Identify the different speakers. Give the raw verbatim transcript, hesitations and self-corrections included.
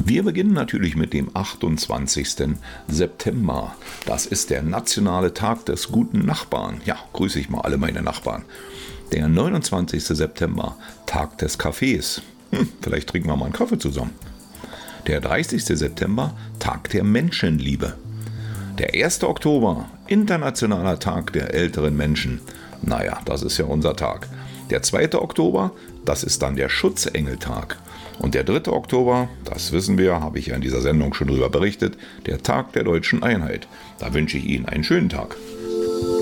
Speaker 1: Wir beginnen natürlich mit dem achtundzwanzigsten September. Das ist der nationale Tag des guten Nachbarn. Ja, grüße ich mal alle meine Nachbarn. Der neunundzwanzigsten September, Tag des Kaffees. Hm, vielleicht trinken wir mal einen Kaffee zusammen. Der dreißigsten September, Tag der Menschenliebe. Der ersten Oktober, Internationaler Tag der älteren Menschen. Naja, das ist ja unser Tag. Der zweite Oktober, das ist dann der Schutzengeltag. Und der dritte Oktober, das wissen wir, habe ich ja in dieser Sendung schon drüber berichtet, der Tag der deutschen Einheit. Da wünsche ich Ihnen einen schönen Tag.